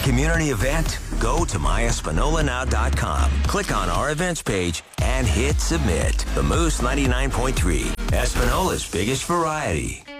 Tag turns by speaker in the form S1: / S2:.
S1: community event? Go to myespinolanow.com, click on our events page, and hit submit. The Moose 99.3, Espinola's biggest variety.